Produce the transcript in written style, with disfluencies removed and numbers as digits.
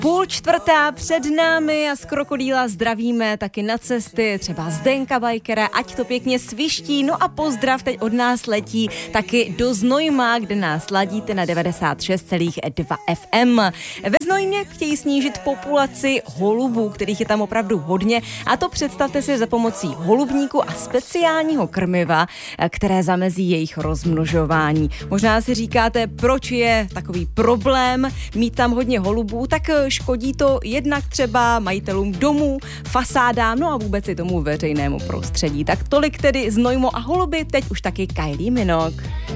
3:30 před námi a z Krokodýla zdravíme taky na cesty, třeba Zdenka Bajkera, ať to pěkně sviští. No a pozdrav teď od nás letí taky do Znojma, kde nás ladíte na 96,2 FM. Ve Znojmě chtějí snížit populaci holubů, kterých je tam opravdu hodně, a to představte si za pomocí holubníku a speciálního krmiva, které zamezí jejich rozmnožování. Možná si říkáte, proč je takový problém mít tam hodně holubů, tak škodí to jednak třeba majitelům domů, fasádám, no a vůbec i tomu veřejnému prostředí. Tak tolik tedy Znojmo a holuby, teď už taky Kylie Minogue.